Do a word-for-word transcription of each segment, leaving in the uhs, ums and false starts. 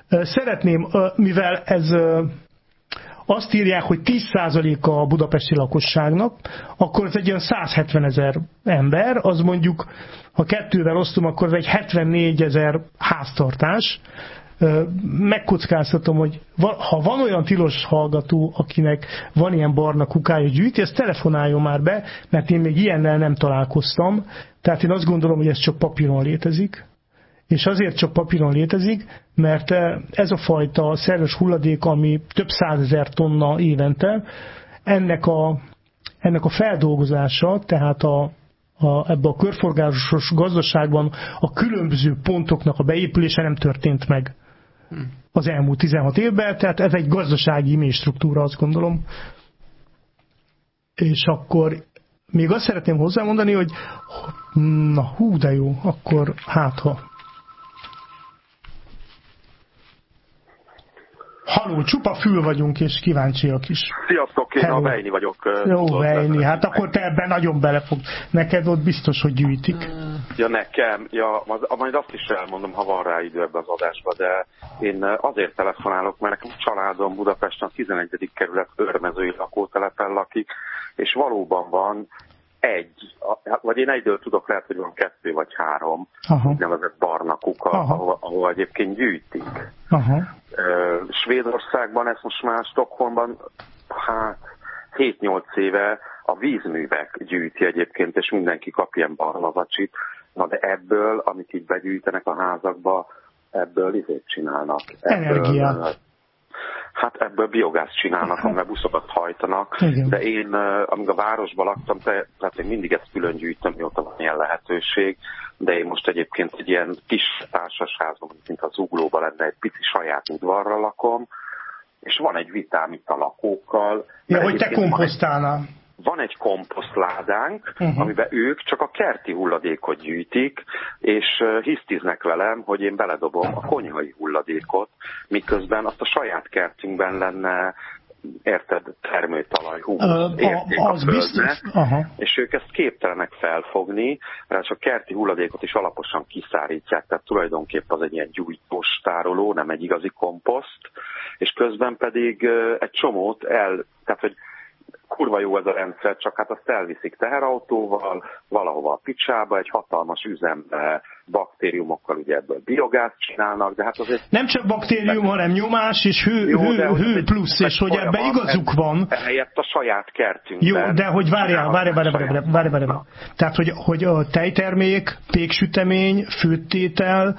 Szeretném, mivel ez azt írják, hogy tíz százaléka a budapesti lakosságnak, akkor ez egy olyan száz hetven ezer ember, az mondjuk, ha kettővel osztom, akkor ez egy hetvennégy ezer háztartás. Megkockáztatom, hogy ha van olyan tilos hallgató, akinek van ilyen barna kukája gyűjti, ezt telefonáljon már be, mert én még ilyennel nem találkoztam. Tehát én azt gondolom, hogy ez csak papíron létezik. És azért csak papíron létezik, mert ez a fajta szerves hulladék, ami több százezer tonna évente, ennek a, ennek a feldolgozása, tehát a, a, ebbe a körforgásos gazdaságban a különböző pontoknak a beépülése nem történt meg az elmúlt tizenhat évben, tehát ez egy gazdasági mély struktúra, azt gondolom. És akkor még azt szeretném hozzámondani, hogy na hú, de jó, akkor hát ha. Halló, csupa fül vagyunk, és kíváncsiak is. Sziasztok, én Hello. a Vejni vagyok. Jó, Vejni, hát akkor te ebben nagyon belefog. Neked ott biztos, hogy gyűjtik. Ja, nekem, ja, majd azt is elmondom, ha van rá idő ebbe az adásba, de én azért telefonálok, mert nekem a családom Budapesten a tizenegyedik kerület Őrmezői lakótelepen lakik, és valóban van egy, vagy én egydől tudok, lehet, hogy van kettő vagy három úgynevezett barna kuka, ahol, ahol egyébként gyűjtik. Aha. Svédországban, ezt most már Stockholmban, hát hét-nyolc éve a vízművek gyűjti egyébként, és mindenki kap ilyen barna zacsit. Na de ebből, amit így begyűjtenek a házakba, ebből izét csinálnak. Energiát. Hát ebből biogázt csinálnak, amivel buszokat hajtanak, igen. De én, amíg a városban laktam, tehát én mindig ezt külön gyűjtöm, mióta van ilyen lehetőség, de én most egyébként egy ilyen kis társasházban, mint a Zuglóban lenne, egy pici saját udvarra lakom, és van egy vitám itt a lakókkal. Ja, hogy te komposztálnál. Van egy komposztládánk, uh-huh. amiben ők csak a kerti hulladékot gyűjtik, és hisztiznek velem, hogy én beledobom a konyhai hulladékot, miközben azt a saját kertünkben lenne, érted, termőtalaj, húsz, uh, érték a földnek, uh-huh. és ők ezt képtelenek felfogni, mert a kerti hulladékot is alaposan kiszárítják, tehát tulajdonképpen az egy ilyen gyújtós tároló, nem egy igazi komposzt, és közben pedig egy csomót el, tehát hogy kurva jó ez a rendszer, csak hát azt elviszik teherautóval, valahova a picsába, egy hatalmas üzembe, baktériumokkal ugye ebből biogázt csinálnak, de hát azért... Nem csak baktérium, de... hanem nyomás és hő, jó, hő, hő plusz, és hogy ebben igazuk van. Ehelyett a saját kertünkben. Jó, de hogy várjál, várjál, várjál, várjál, várjál. Tehát, hogy, hogy a tejtermék, péksütemény, főttétel,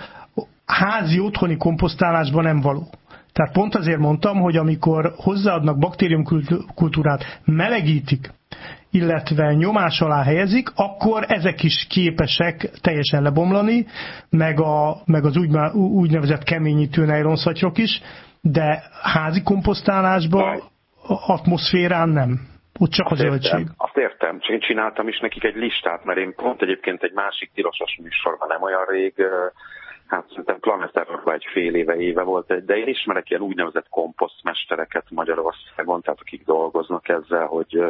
házi otthoni komposztálásban nem való. Tehát pont azért mondtam, hogy amikor hozzáadnak baktériumkultúrát, melegítik, illetve nyomás alá helyezik, akkor ezek is képesek teljesen lebomlani, meg, a, meg az úgy, úgynevezett keményítő nejlonszatyrok is, de házi komposztálásban, atmoszférán nem. Ott csak azt a zöldség. Értem, azt értem, csak én csináltam is nekik egy listát, mert én pont egyébként egy másik tilosos műsorban nem olyan rég, hát szerintem Planeterorban egy fél éve, éve volt, de én ismerek ilyen úgynevezett komposztmestereket Magyarországon, tehát akik dolgoznak ezzel, hogy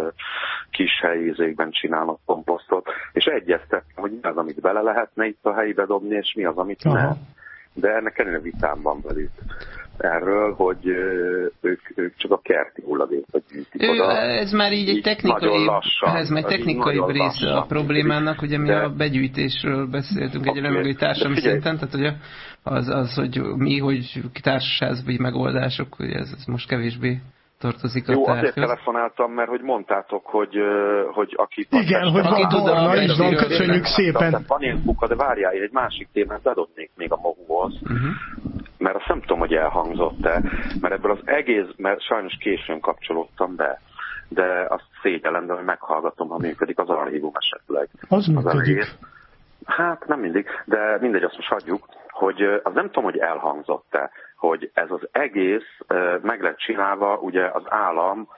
kis helyi ízékben csinálnak komposztot, és egyeztetni, hogy mi az, amit bele lehetne itt a helyibe dobni, és mi az, amit nem. De ennek ellenére vitám van velük erről, hogy ők, ők csak a kerti hulladékot gyűjtik oda. Ez már így egy technikai, lassan, ez már technikai része lassan, a problémának, ugye mi de, a begyűjtésről beszéltünk egy elemögői társadalmi szinten, tehát ugye az, az, hogy mi, hogy társasházbeli megoldások, hogy ez, ez most kevésbé tartozik a Jó, tárgyhoz. Azért telefonáltam, mert hogy mondtátok, hogy, hogy aki... Igen, hogy van barna is van, köszönjük szépen. Tehát van ilyen kuka, de várjál, én egy másik témát bedobnék még a maguhoz, uh-huh. mert azt nem tudom, hogy elhangzott-e, mert ebből az egész, mert sajnos későn kapcsolódtam be, de azt szégyellem, de hogy meghallgatom, ha működik az archívum esetleg. Az működik. Az hát nem mindig, de mindegy, azt most hagyjuk, hogy az nem tudom, hogy elhangzott-e, hogy ez az egész meg lett csinálva, ugye az állam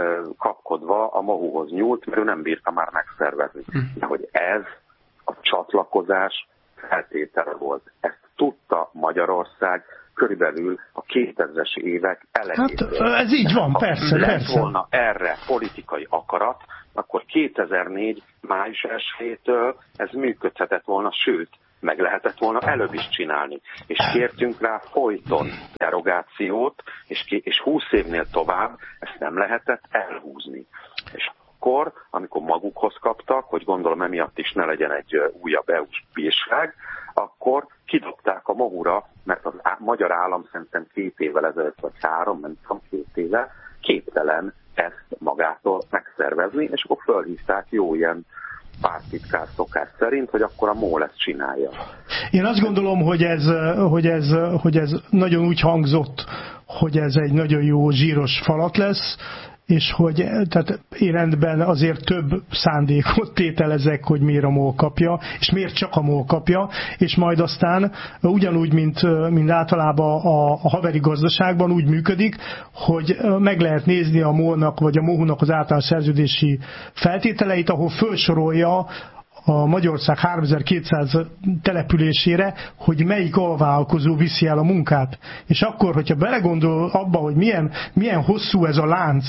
kapkodva a mahuhoz nyúlt, mert ő nem bírta már megszervezni. De hogy ez a csatlakozás feltétele volt. Ezt tudta Magyarország körülbelül a kétezres évek elejétől. Hát ez így van, ha persze, lett persze. volna erre politikai akarat, akkor kétezer-négy május elsejétől ez működhetett volna, sőt, meg lehetett volna előbb is csinálni. És kértünk rá folyton derogációt, és, és húsz évnél tovább ezt nem lehetett elhúzni. És akkor, amikor magukhoz kaptak, hogy gondolom emiatt is ne legyen egy újabb é u-s bírság, akkor kidobták a mohura, mert a magyar állam szerintem két évvel ezelőtt, vagy három, nem tudom, két éve képtelen ezt magától megszervezni, és akkor fölhívták jó ilyen pártitkár szokás szerint, hogy akkor a MOL ezt csinálja. Én azt gondolom, hogy ez, hogy ez, hogy ez nagyon úgy hangzott, hogy ez egy nagyon jó zsíros falat lesz, és hogy tehát én rendben azért több szándékot tételezek, hogy miért a MOL kapja, és miért csak a MOL kapja, és majd aztán ugyanúgy, mint, mint általában a, a haveri gazdaságban úgy működik, hogy meg lehet nézni a MOL-nak vagy a MOHU-nak az általános szerződési feltételeit, ahol felsorolja a Magyarország háromezer-kétszáz településére, hogy melyik alvállalkozó viszi el a munkát. És akkor, hogyha belegondol abba, hogy milyen, milyen hosszú ez a lánc,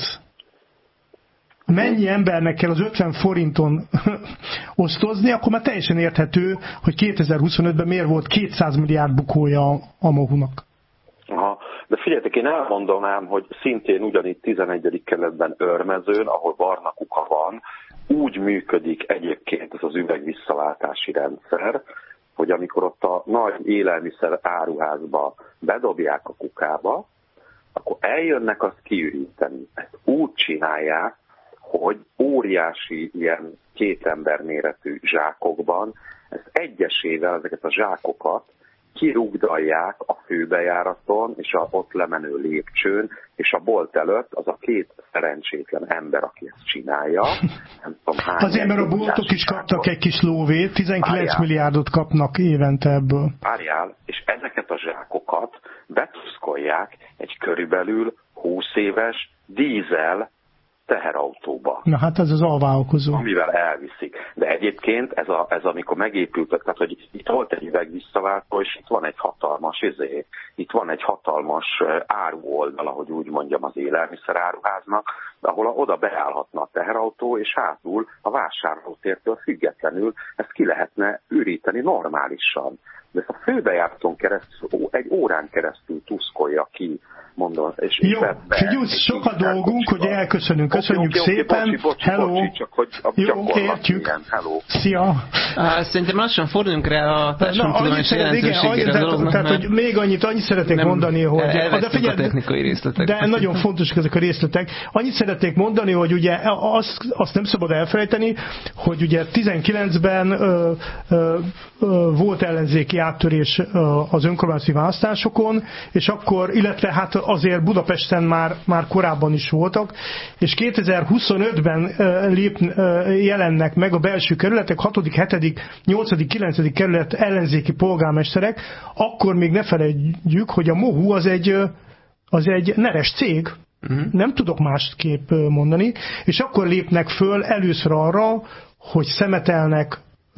mennyi embernek kell az ötven forinton osztozni, akkor már teljesen érthető, hogy kétezer-huszonötben miért volt kétszáz milliárd bukója a MOHU-nak. Aha. De figyeljetek, én elmondanám, hogy szintén ugyanitt tizenegyedik kerületben Örmezőn, ahol barna kuka van, úgy működik egyébként ez az üvegvisszaváltási rendszer, hogy amikor ott a nagy élelmiszer áruházba bedobják a kukába, akkor eljönnek azt kiüríteni. Ezt úgy csinálják, hogy óriási ilyen két ember méretű zsákokban, ezt egyesével ezeket a zsákokat kirúgdalják a főbejáraton és a ott lemenő lépcsőn, és a bolt előtt az a két szerencsétlen ember, aki ezt csinálja. Nem tudom, hány azért, mert a boltok is kaptak egy kis lóvét, tizenkilenc Várjál. milliárdot kapnak évente ebből. Várjál, és ezeket a zsákokat betuszkolják egy körülbelül húsz éves dízel teherautóba. Na hát ez az alvállalkozó. Amivel elviszik. De egyébként ez, a, ez amikor megépültek, tehát hogy itt volt egy üvegvisszaváltó, és itt van egy hatalmas izé, itt van egy hatalmas áruoldal, ahogy úgy mondjam, az élelmiszer áruháznak, ahol a, oda beállhatna a teherautó, és hátul a vásárlótértől függetlenül ezt ki lehetne üríteni normálisan. De ezt a főbejáraton keresztül, egy órán keresztül tuszkolja ki, mondom. És jó, figyelj, sok a dolgunk, hogy elköszönünk. Köszönjük okay, szépen. Okay, bocsi, bocsi, hello. Bocsi, csak hogy a jó, értjük. Ilyen. Hello. Szia. Á, szerintem lassan forduljunk rá a társadalomtudományos jelentőségére a dolognak. Tehát, hogy még annyit, annyit szeretnék mondani, hogy... De figyelj, a technikai részletek. De nagyon fontosak ezek a részletek. Annyit szeretnék mondani, hogy ugye azt, azt nem szabad elfelejteni, hogy ugye tizenkilencben ö, ö, ö, volt ellenzéki áttörés az önkormányzati választásokon, és akkor, illetve hát azért Budapesten már, már korábban is voltak, és kétezer-huszonötben lép, jelennek meg a belső kerületek, hatodik, hetedik, nyolcadik, kilencedik kerület ellenzéki polgármesterek, akkor még ne felejtjük, hogy a MOHU az egy, az egy neres cég, uh-huh. nem tudok másképp mondani, és akkor lépnek föl először arra, hogy szemetelnek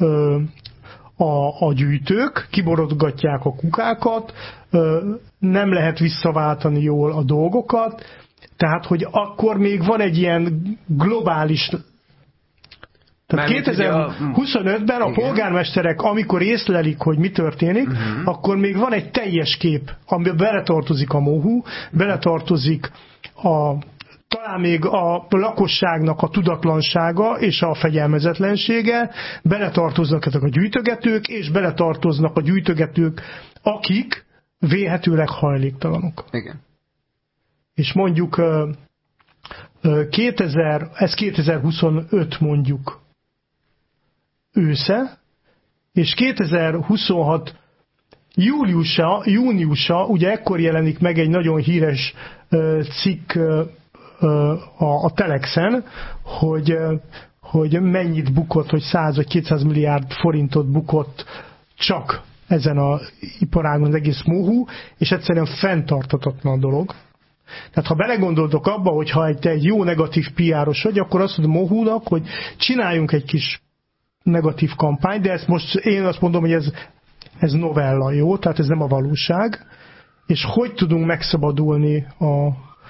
A, a gyűjtők, kiborodgatják a kukákat, nem lehet visszaváltani jól a dolgokat, tehát, hogy akkor még van egy ilyen globális... Tehát kétezer-huszonötben a polgármesterek, amikor észlelik, hogy mi történik, uh-huh. akkor még van egy teljes kép, amiben beletartozik a MOHU, beletartozik a talán még a lakosságnak a tudatlansága és a fegyelmezetlensége, beletartoznak ezek a gyűjtögetők, és beletartoznak a gyűjtögetők, akik vélhetőleg hajléktalanok. Igen. És mondjuk kétezer, ez kétezer-huszonöt mondjuk ősze, és kétezer-huszonhat júliusa, júniusa, ugye ekkor jelenik meg egy nagyon híres cikk a, a Telexen, hogy, hogy mennyit bukott, hogy száz vagy kétszáz milliárd forintot bukott csak ezen az iparágon az egész MOHU, és egyszerűen fenntarthatatlan a dolog. Tehát ha belegondoltok abba, hogy ha egy, egy jó negatív pé er-os vagy, akkor azt mondom MOHU-nak, hogy csináljunk egy kis negatív kampányt, de ezt most én azt mondom, hogy ez, ez novella, jó? Tehát ez nem a valóság. És hogy tudunk megszabadulni a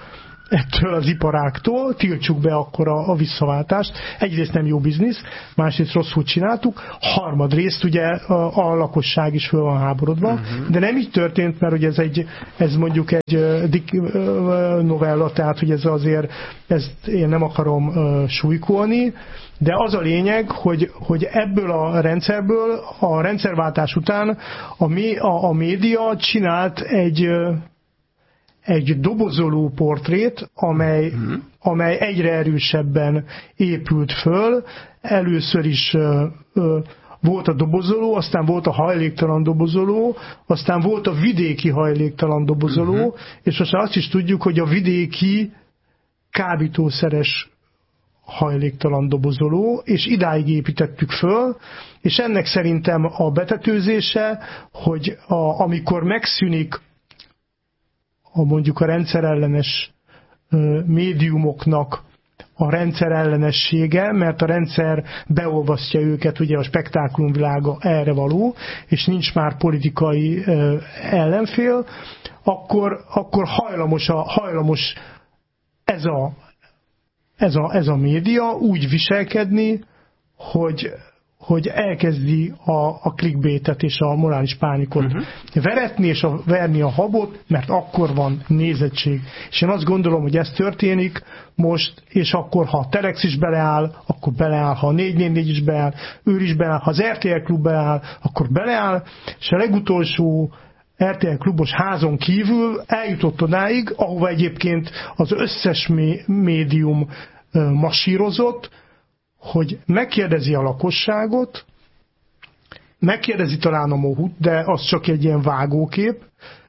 ettől az iparáktól, tiltsuk be akkor a, a visszaváltást. Egyrészt nem jó biznisz, másrészt rosszul csináltuk, harmadrészt ugye a, a lakosság is föl van háborodva, uh-huh. de nem így történt, mert ugye ez, egy, ez mondjuk egy dik, novella, tehát hogy ez azért, ezt én nem akarom uh, súlykolni, de az a lényeg, hogy, hogy ebből a rendszerből, a rendszerváltás után a, mé, a, a média csinált egy egy dobozoló portrét, amely, mm. amely egyre erősebben épült föl. Először is ö, ö, volt a dobozoló, aztán volt a hajléktalan dobozoló, aztán volt a vidéki hajléktalan dobozoló, mm-hmm. és most azt is tudjuk, hogy a vidéki kábítószeres hajléktalan dobozoló, és idáig építettük föl, és ennek szerintem a betetőzése, hogy a, amikor megszűnik a mondjuk a rendszerellenes médiumoknak a rendszerellenessége, mert a rendszer beolvasztja őket, ugye a spektákulumvilága erre való, és nincs már politikai ellenfél, akkor, akkor hajlamos, a, hajlamos ez, a, ez, a, ez a média úgy viselkedni, hogy hogy elkezdi a, a clickbaitet és a morális pánikot uh-huh. veretni és a, verni a habot, mert akkor van nézettség. És én azt gondolom, hogy ez történik most, és akkor, ha a Telex is beleáll, akkor beleáll, ha a négy négy négy is beáll, ő is beáll, ha az er té el Klub beáll, akkor beleáll, és a legutolsó er té el Klubos házon kívül eljutott odáig, ahova egyébként az összes mé- médium uh, masírozott, hogy megkérdezi a lakosságot, megkérdezi talán a Mohut, de az csak egy ilyen vágókép,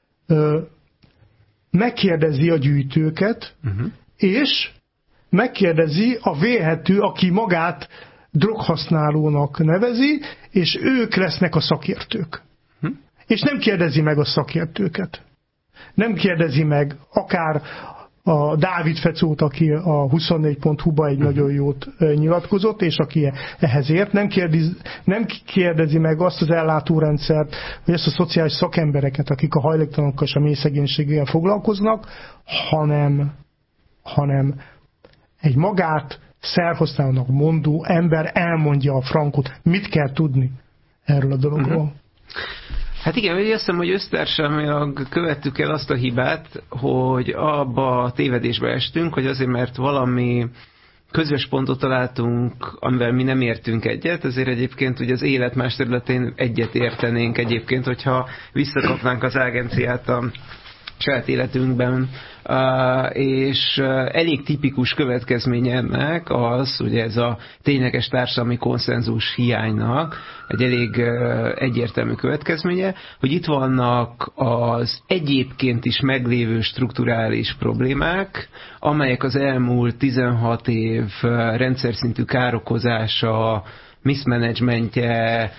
megkérdezi a gyűjtőket, uh-huh. és megkérdezi a vélhető, aki magát droghasználónak nevezi, és ők lesznek a szakértők. Uh-huh. És nem kérdezi meg a szakértőket. Nem kérdezi meg akár a Dávid Fecót, aki a huszonnégy pont hu-ba egy uh-huh. nagyon jót nyilatkozott, és aki ehhez ért, nem kérdezi, nem kérdezi meg azt az ellátórendszert, vagy azt a szociális szakembereket, akik a hajléktalanokkal és a mély szegénységgel foglalkoznak, hanem, hanem egy magát szerhasználónak mondó ember elmondja a frankot, mit kell tudni erről a dologról. Uh-huh. Hát igen, azt hiszem, hogy össztársadalmilag követtük el azt a hibát, hogy abba a tévedésbe estünk, hogy azért, mert valami közös pontot találtunk, amivel mi nem értünk egyet, ezért egyébként ugye az élet más területén egyet értenénk egyébként, hogyha visszakapnánk az agenciát a saját életünkben, és elég tipikus következménye ennek az, ugye ez a tényleges társadalmi konszenzus hiánynak egy elég egyértelmű következménye, hogy itt vannak az egyébként is meglévő strukturális problémák, amelyek az elmúlt tizenhat év rendszer szintű károkozása, miszmenedzsmentje,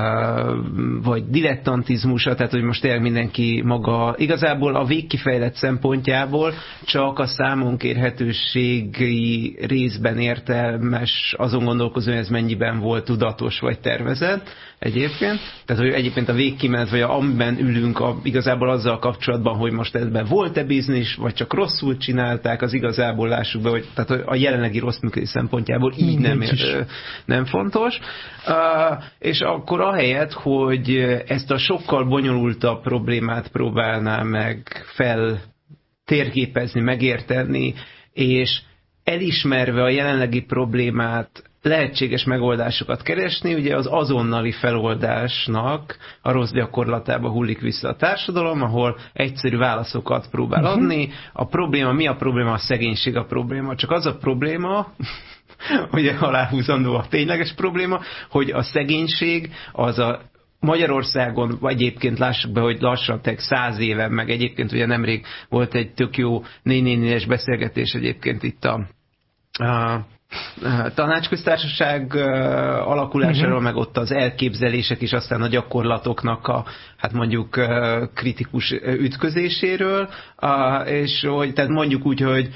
vagy dilettantizmusa, tehát hogy most tényleg mindenki maga, igazából a végkifejlett szempontjából csak a számonkérhetőségi részben értelmes azon gondolkozó, hogy ez mennyiben volt tudatos vagy tervezett egyébként. Tehát, hogy egyébként a végkimenet, vagy amiben ülünk a, igazából azzal kapcsolatban, hogy most ebben volt-e biznisz, vagy csak rosszul csinálták, az igazából lássuk be, hogy tehát a jelenlegi rossz működés szempontjából így nem, nem fontos. Uh, és akkor ahelyett, hogy ezt a sokkal bonyolultabb problémát próbálná meg fel térképezni, megérteni, és elismerve a jelenlegi problémát lehetséges megoldásokat keresni, ugye az azonnali feloldásnak a rossz gyakorlatába hullik vissza a társadalom, ahol egyszerű válaszokat próbál adni. A probléma, mi a probléma? A szegénység a probléma. Csak az a probléma, ugye aláhúzandó a tényleges probléma, hogy a szegénység az a Magyarországon, vagy egyébként lássuk be, hogy lassan tek száz éve, meg egyébként ugye nemrég volt egy tök jó négy négy négyes beszélgetés egyébként itt a, a tanácsköztársaság alakulásáról, uh-huh. meg ott az elképzelések és aztán a gyakorlatoknak a, hát mondjuk kritikus ütközéséről, és hogy, tehát mondjuk úgy, hogy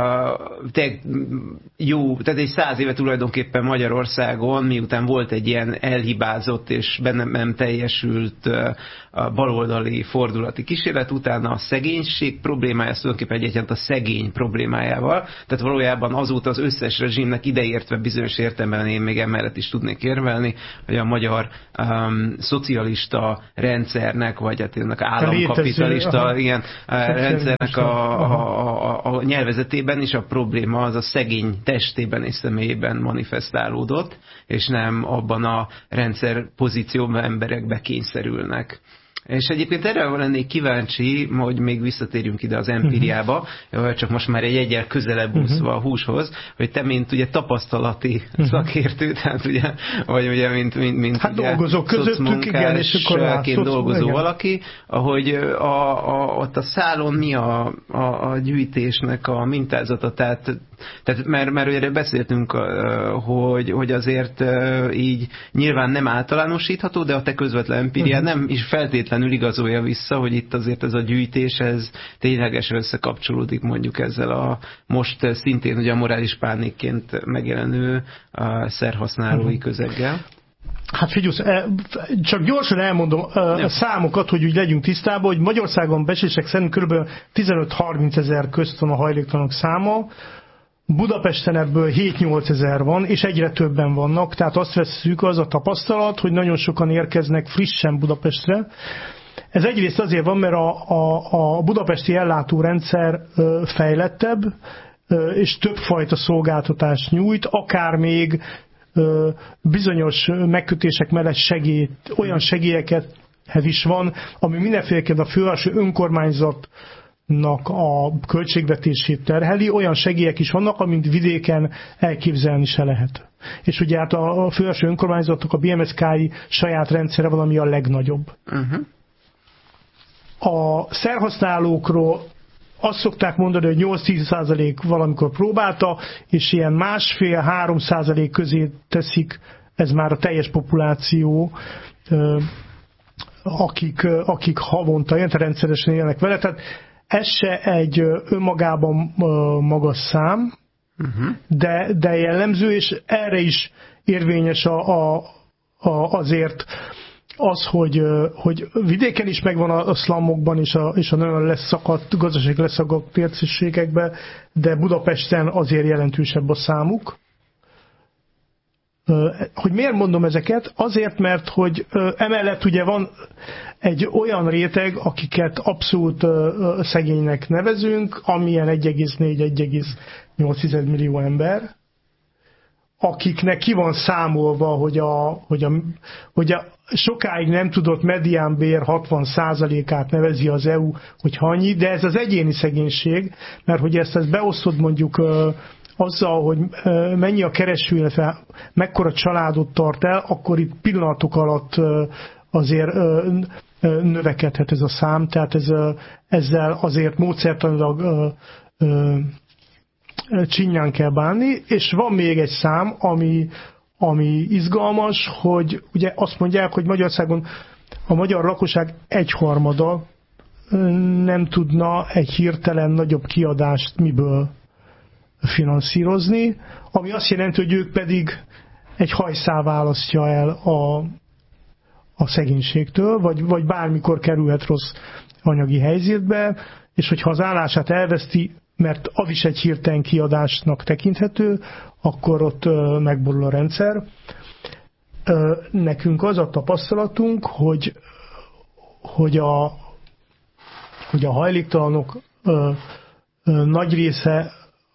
te, jó, tehát egy száz éve tulajdonképpen Magyarországon, miután volt egy ilyen elhibázott és bennem nem teljesült baloldali fordulati kísérlet, utána a szegénység problémája, ez tulajdonképpen egyébként a szegény problémájával, tehát valójában azóta az összes rezsimnek ideértve bizonyos értelemben én még emellett is tudnék érvelni, hogy a magyar um, szocialista rendszernek, vagy hát ennek államkapitalista létező, igen, rendszernek a, a, a, a nyelvezetében is a probléma az a szegény testében és személyében manifestálódott, és nem abban a rendszer pozícióban emberek bekényszerülnek. És egyébként erre lennék kíváncsi, hogy még visszatérjünk ide az empíriába, uh-huh. csak most már egy egyel közelebb úszva uh-huh. a húshoz, hogy te, mint ugye tapasztalati uh-huh. szakértő, tehát ugye, vagy ugye, mint, mint, mint hát ugye, dolgozók közöttük, igen, és akkor látszót, dolgozó igen. valaki, ahogy a, a, ott a szálon mi a, a, a gyűjtésnek a mintázata, tehát Tehát, mert, mert erre beszéltünk, hogy, hogy azért így nyilván nem általánosítható, de a te közvetlen empíriád uh-huh. nem is feltétlenül igazolja vissza, hogy itt azért ez a gyűjtés, ez ténylegesen összekapcsolódik mondjuk ezzel a most szintén ugye a morális pánikként megjelenő szerhasználói uh-huh. közeggel. Hát figyelsz, csak gyorsan elmondom a számokat, hogy úgy legyünk tisztában, hogy Magyarországon becslések szerint kb. tizenöt-harminc ezer közt van a hajléktalanok száma, Budapesten ebből hét-nyolc ezer van, és egyre többen vannak, tehát azt vesszük, az a tapasztalat, hogy nagyon sokan érkeznek frissen Budapestre. Ez egyrészt azért van, mert a, a, a budapesti ellátórendszer fejlettebb, és többfajta szolgáltatást nyújt, akár még bizonyos megkötések mellett segít, olyan segélyeket is van, ami mindenféleképpen a fővárosi önkormányzat a költségvetését terheli, olyan segélyek is vannak, amint vidéken elképzelni se lehet. És ugye hát a fővárosi önkormányzatok, a bé em es ká-i saját rendszere van, ami a legnagyobb. Uh-huh. A szerhasználókról azt szokták mondani, hogy nyolc-tíz százalék valamikor próbálta, és ilyen másfél-három százalék közé teszik, ez már a teljes populáció, akik, akik havonta ilyen rendszeresen élnek vele. Tehát ez se egy önmagában magas szám, uh-huh. de, de jellemző, és erre is érvényes a, a, a, azért az, hogy, hogy vidéken is megvan a, a szlamokban és a, és a nagyon leszakadt, gazdaság leszakadt térségekben, de Budapesten azért jelentősebb a számuk. Hogy miért mondom ezeket? Azért, mert hogy emellett ugye van egy olyan réteg, akiket abszolút szegénynek nevezünk, amilyen egy egész négy - egy egész nyolc millió ember, akiknek ki van számolva, hogy a, hogy a, hogy a sokáig nem tudott mediánbér hatvan százalékát nevezi az é u, hogy annyi, de ez az egyéni szegénység, mert hogy ezt, ezt beosztod mondjuk azzal, hogy mennyi a kereső, illetve mekkora családot tart el, akkor itt pillanatok alatt azért növekedhet ez a szám, tehát ez, ezzel azért módszertanilag csinyán kell bánni, és van még egy szám, ami, ami izgalmas, hogy ugye azt mondják, hogy Magyarországon a magyar lakosság egyharmada nem tudna egy hirtelen nagyobb kiadást miből finanszírozni, ami azt jelenti, hogy ők pedig egy hajszál választja el a, a szegénységtől, vagy, vagy bármikor kerülhet rossz anyagi helyzetbe, és hogyha az állását elveszti, mert az is egy hirtelen kiadásnak tekinthető, akkor ott megborul a rendszer. Nekünk az a tapasztalatunk, hogy, hogy, a, hogy a hajléktalanok nagy része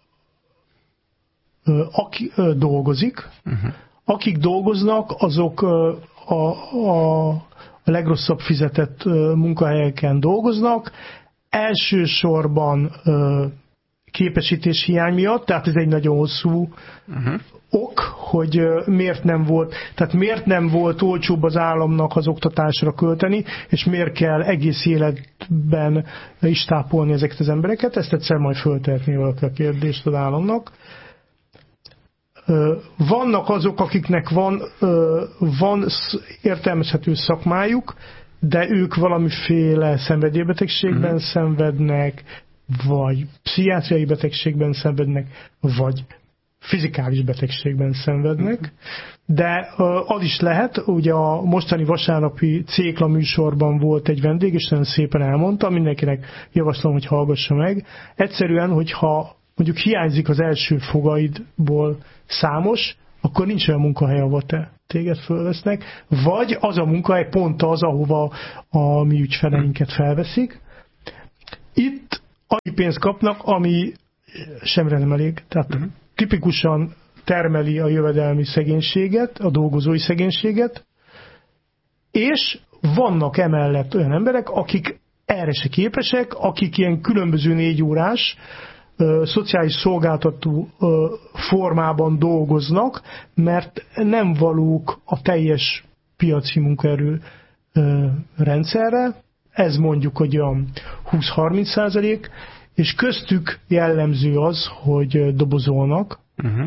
aki dolgozik, uh-huh. akik dolgoznak, azok a, a, a legrosszabb fizetett munkahelyeken dolgoznak, elsősorban képesítés hiány miatt, tehát ez egy nagyon hosszú uh-huh. ok, hogy miért nem volt, tehát miért nem volt olcsóbb az államnak az oktatásra költeni, és miért kell egész életben is tápolni ezeket az embereket, ezt egyszer majd föltehetni valaki a kérdést az államnak. vannak azok, akiknek van, van értelmezhető szakmájuk, de ők valamiféle szenvedélybetegségben uh-huh. szenvednek, vagy pszichiátriai betegségben szenvednek, vagy fizikális betegségben szenvednek. Uh-huh. De az is lehet, ugye a mostani vasárnapi Cékla műsorban volt egy vendég, és nagyon szépen elmondta, mindenkinek javaslom, hogy hallgassa meg. Egyszerűen, hogyha mondjuk hiányzik az első fogaidból számos, akkor nincs olyan munkahely, ahol te téged fölvesznek, vagy az a munkahely pont az, ahova a mi ügyfeleinket felveszik. Itt annyi pénzt kapnak, ami semre nem elég. Tehát uh-huh. tipikusan termeli a jövedelmi szegénységet, a dolgozói szegénységet, és vannak emellett olyan emberek, akik erre se képesek, akik ilyen különböző négy órás ö, szociális szolgáltató ö, formában dolgoznak, mert nem valók a teljes piaci munkaerő ö, rendszerre, ez mondjuk hogy olyan húsz-harminc százalék, és köztük jellemző az, hogy dobozolnak, uh-huh.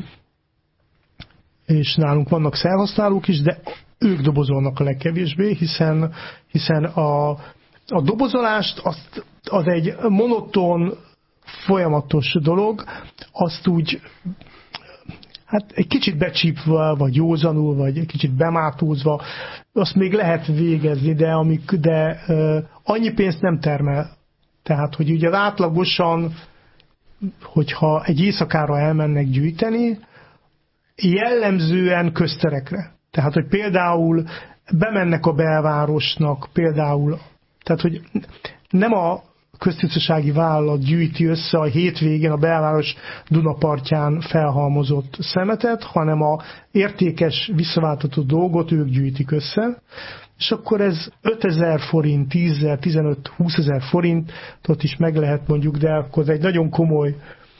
és nálunk vannak felhasználók is, de ők dobozolnak a legkevésbé, hiszen, hiszen a, a dobozolást az, az egy monoton, folyamatos dolog, azt úgy hát egy kicsit becsípve, vagy józanul, vagy egy kicsit bemátózva, azt még lehet végezni, de, amik, de uh, annyi pénzt nem termel. Tehát, hogy ugye átlagosan, hogyha egy éjszakára elmennek gyűjteni, jellemzően közterekre. Tehát, hogy például bemennek a belvárosnak, például, tehát, hogy nem a köztisztasági vállalat gyűjti össze a hétvégén a belváros Dunapartján felhalmozott szemetet, hanem a értékes visszaváltató dolgot ők gyűjtik össze, és akkor ez ötezer forint, tízezer, tizenöt, húszezer forintot is meg lehet mondjuk, de akkor egy nagyon komoly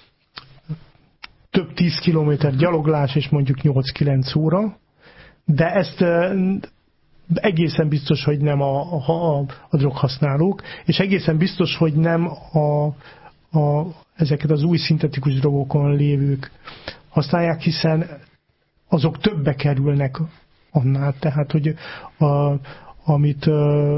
több tíz kilométer gyaloglás, és mondjuk nyolc-kilenc óra, de ezt egészen biztos, hogy nem a, a, a droghasználók, és egészen biztos, hogy nem a, a, ezeket az új szintetikus drogokon lévők használják, hiszen azok többe kerülnek annál. Tehát, hogy a, amit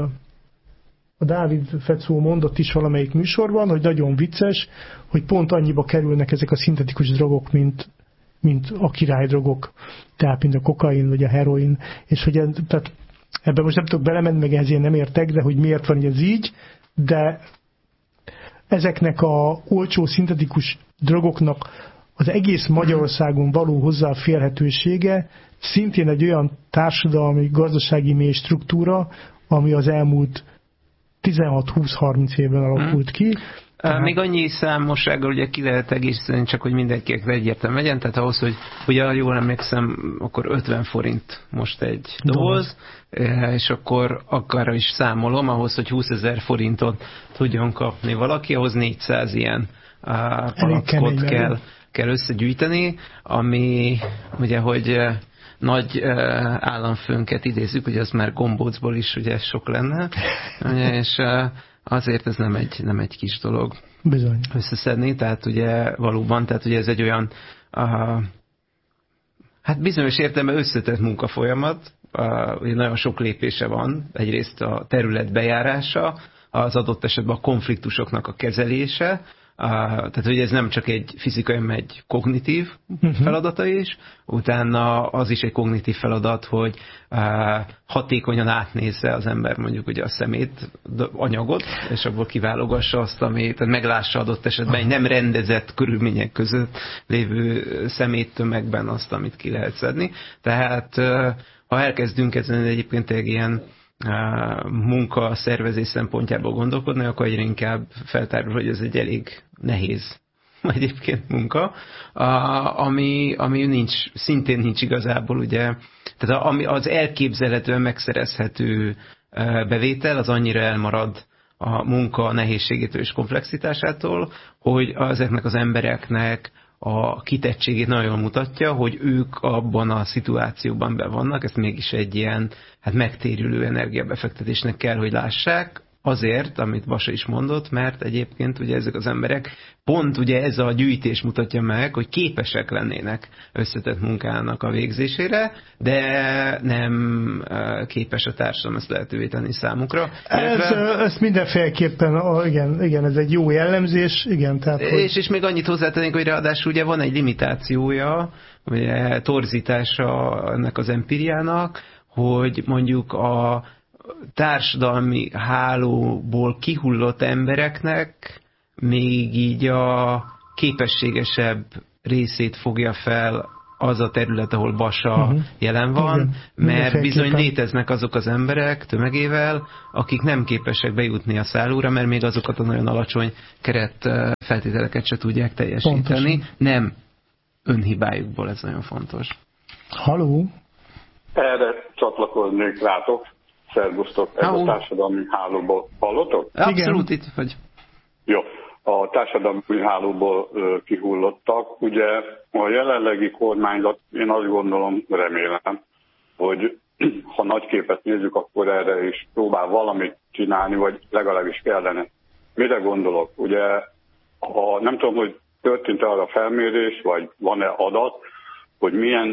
a Dávid Fecó mondott is valamelyik műsorban, hogy nagyon vicces, hogy pont annyiba kerülnek ezek a szintetikus drogok, mint, mint a királydrogok, tehát mint a kokain vagy a heroin, és hogy tehát ebben most nem tudok belemenni, meg ehhez én nem értek, de hogy miért van ez így, de ezeknek a olcsó szintetikus drogoknak az egész Magyarországon való hozzáférhetősége szintén egy olyan társadalmi, gazdasági mély struktúra, ami az elmúlt tizenhat-húsz-harminc évben alakult ki. Tehát... Még annyi számossággal ugye ki lehet egészíteni, csak hogy mindenkinek egyértelmű legyen, tehát ahhoz, hogy ugye jól emlékszem, akkor ötven forint most egy doboz, és akkor akár is számolom, ahhoz, hogy húszezer forintot tudjon kapni valaki, ahhoz négyszáz ilyen palackot kell, kell összegyűjteni, ami ugye, hogy nagy államfőnket idézzük, hogy az már gombócból is ugye sok lenne, és azért ez nem egy, nem egy kis dolog. Bizony. Összeszedni, tehát ugye valóban, tehát ugye ez egy olyan uh, hát bizonyos értelemben összetett munkafolyamat, uh, ugye nagyon sok lépése van, egyrészt a terület bejárása, az adott esetben a konfliktusoknak a kezelése, Uh, tehát, hogy ez nem csak egy fizikai, hanem egy kognitív uh-huh. feladata is, utána az is egy kognitív feladat, hogy uh, hatékonyan átnézze az ember mondjuk ugye a szemét anyagot, és abból kiválogassa azt, ami, tehát meglássa adott esetben egy nem rendezett körülmények között lévő szeméttömegben azt, amit ki lehet szedni. Tehát uh, ha elkezdünk ezen egyébként egy ilyen munka szervezés szempontjából gondolkodni, akkor egyre inkább feltárul, hogy ez egy elég nehéz egyébként munka, ami, ami nincs, szintén nincs igazából, ugye, tehát ami az elképzelhetően megszerezhető bevétel, az annyira elmarad a munka nehézségétől és komplexitásától, hogy ezeknek az embereknek a kitettségét nagyon mutatja, hogy ők abban a szituációban be vannak, ezt mégis egy ilyen hát megtérülő energiabefektetésnek kell, hogy lássák, azért, amit Basa is mondott, mert egyébként ugye ezek az emberek, pont ugye ez a gyűjtés mutatja meg, hogy képesek lennének összetett munkának a végzésére, de nem képes a társadalom ezt lehetővé tenni számukra. Ez, ez mindenféleképpen, igen, igen, ez egy jó jellemzés, igen. Tehát, hogy... és, és még annyit hozzátennénk, hogy ráadásul ugye van egy limitációja, ugye torzítása ennek az empíriának, hogy mondjuk a társadalmi hálóból kihullott embereknek még így a képességesebb részét fogja fel az a terület, ahol Basa uh-huh. jelen van, igen, mert bizony léteznek azok az emberek tömegével, akik nem képesek bejutni a szállóra, mert még azokat a nagyon alacsony keret feltételeket se tudják teljesíteni. Pontosan. Nem önhibájukból, ez nagyon fontos. Halló? Erre csatlakoznék rátok. Szervusztok, ez Hello. A társadalmi hálóból hallotok? Abszolút, itt vagy. Jó, a társadalmi hálóból uh, kihullottak. Ugye a jelenlegi kormányzat, én azt gondolom, remélem, hogy ha nagy képet nézzük, akkor erre is próbál valamit csinálni, vagy legalábbis kellene. Mire gondolok? Ugye, ha nem tudom, hogy történt arra felmérés, vagy van-e adat, hogy milyen,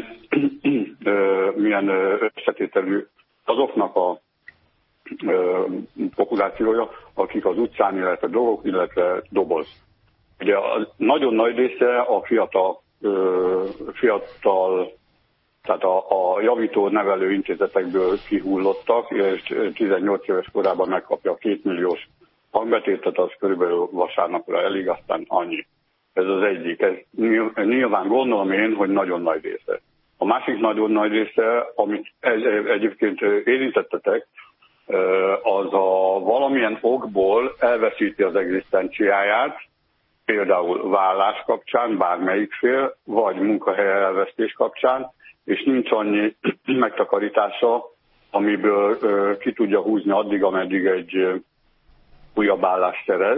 uh, milyen összetételű azoknak a ö, populációja, akik az utcán, illetve dolgok, illetve doboz. Ugye a nagyon nagy része a fiatal, ö, fiatal tehát a, a javító nevelő intézetekből kihullottak, és tizennyolc éves korában megkapja a kétmilliós hangbetétet, az körülbelül vasárnapra elég, aztán annyi. Ez az egyik. Ez nyilván gondolom én, hogy nagyon nagy része. A másik nagyon nagy része, amit egyébként érintettetek, az a valamilyen okból elveszíti az egzisztenciáját, például vállás kapcsán, bármelyik fél, vagy munkahely elvesztés kapcsán, és nincs annyi megtakarítása, amiből ki tudja húzni addig, ameddig egy újabb állást szerez.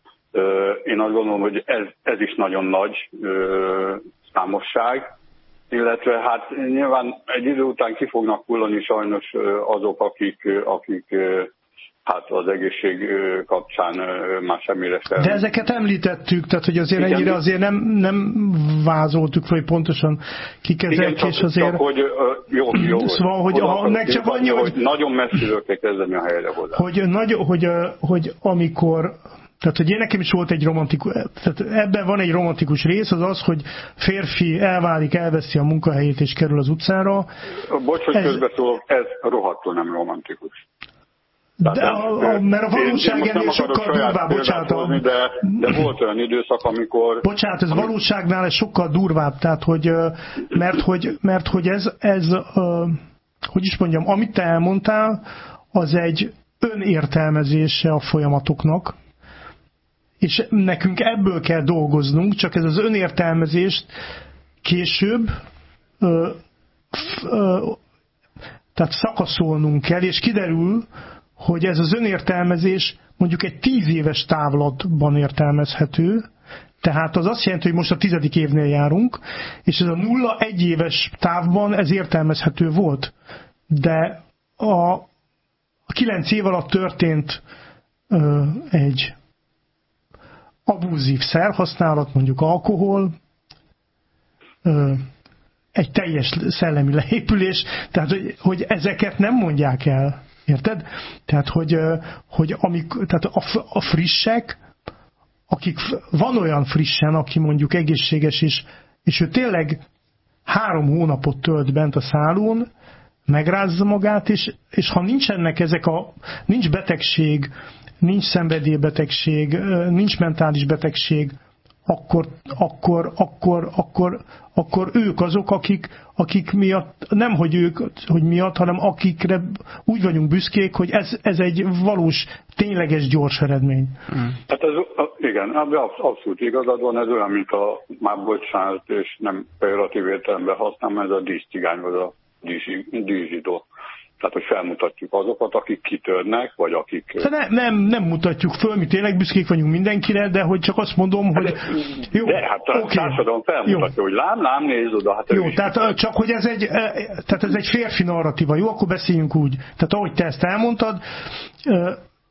Én azt gondolom, hogy ez, ez is nagyon nagy számosság. Illetve hát nyilván egy idő után ki fognak hullani sajnos azok, akik, akik hát az egészség kapcsán már semmire sem. De ezeket említettük, tehát hogy azért igen, ennyire azért nem, nem vázoltuk, hogy pontosan kik ezek, igen, csak, és azért... Csak, hogy jó, jó. Szóval, hogy, a, meg csak annyi, hogy... hogy nagyon messziről kell kezdeni a helyre hozzá. Hogy, nagy, hogy, hogy amikor... Tehát, hogy én nekem is volt egy romantikus, tehát ebben van egy romantikus rész, az az, hogy férfi elválik, elveszi a munkahelyét és kerül az utcára. Bocs, hogy ez... közbeszólok, ez rohadtul nem romantikus. De a, a, mert a valóság ennél sokkal durvább, bocsánat. Hozni, de, de volt olyan időszak, amikor... Bocsánat, ez amikor... valóságnál ez sokkal durvább, tehát, hogy, mert, hogy, mert, hogy ez, ez, hogy is mondjam, amit te elmondtál, az egy önértelmezése a folyamatoknak, és nekünk ebből kell dolgoznunk, csak ez az önértelmezést később ö, ö, tehát szakaszolnunk kell, és kiderül, hogy ez az önértelmezés mondjuk egy tíz éves távlatban értelmezhető, tehát az azt jelenti, hogy most a tizedik évnél járunk, és ez a nulla egy éves távban ez értelmezhető volt. De a, a kilenc év alatt történt ö, egy abúzív szerhasználat, mondjuk alkohol, egy teljes szellemi leépülés, tehát hogy, hogy ezeket nem mondják el, érted? Tehát, hogy, hogy amik, tehát a, a frissek, akik van olyan frissen, aki mondjuk egészséges is, és ő tényleg három hónapot tölt bent a szállón, megrázza magát, és, és ha nincsenek ezek a, nincs betegség, nincs szenvedélybetegség, nincs mentális betegség, akkor, akkor, akkor, akkor, akkor ők azok, akik, akik miatt, nem hogy ők, hogy miatt, hanem akikre úgy vagyunk büszkék, hogy ez, ez egy valós, tényleges, gyors eredmény. Hmm. Hát ez, igen, abszolút igazad van, ez olyan, mint a, már bocsánat, és nem pejoratív értelemben használom, ez a díszcigány, vagy a díszzsidó. Tehát, hogy felmutatjuk azokat, akik kitörnek, vagy akik... Ne, nem, nem mutatjuk föl, mi tényleg büszkék vagyunk mindenkire, de hogy csak azt mondom, hogy... Jó, de hát a okay. Társadalom felmutatja, jó. Hogy lám, lám, nézd oda. Hát jó, tehát is. Csak, hogy ez egy, tehát ez egy férfi narratíva, jó? Akkor beszéljünk úgy. Tehát ahogy te ezt elmondtad,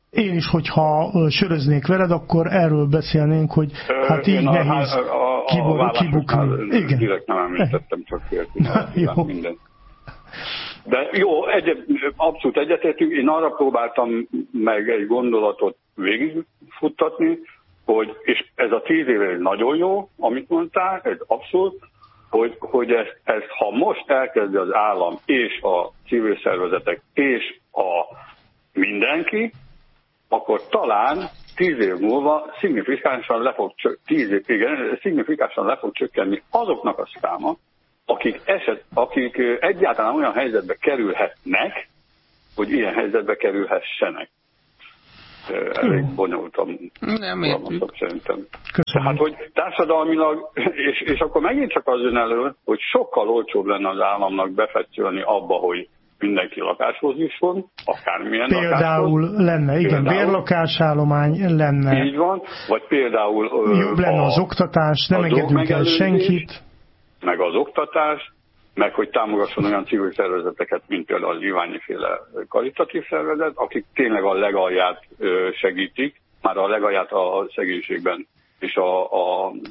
én is, hogyha söröznék veled, akkor erről beszélnénk, hogy hát így én nehéz a, a, kibor, a kibukni. Igen. Direkt nem említettem, csak féltünk. Minden. De jó, egy, abszolút egyetértünk. Én arra próbáltam meg egy gondolatot végigfuttatni, hogy, és ez a tíz éve nagyon jó, amit mondtál, ez abszolút, hogy, hogy ezt, ezt, ha most elkezdi az állam és a civil szervezetek és a mindenki, akkor talán tíz év múlva szignifikánsan le fog, tíz év, igen, szignifikánsan le fog csökkenni azoknak a száma, akik, eset, akik egyáltalán olyan helyzetbe kerülhetnek, hogy ilyen helyzetbe kerülhessenek. Elég bonyolultam. Nem értjük. Szerintem. Tehát, hogy társadalmilag, és, és akkor megint csak az jön elő, hogy sokkal olcsóbb lenne az államnak befektetni abba, hogy mindenki lakáshoz jusson, akármilyen például lakáshoz. Lenne, igen, például, bérlakásállomány lenne. Így van, vagy például jobb lenne a, az oktatás, nem engedünk el senkit. Meg az oktatás, meg hogy támogasson olyan civil szervezeteket, mint például az Iványi-féle karitatív szervezet, akik tényleg a legalját segítik, már a legalját a szegénységben, és a, a, a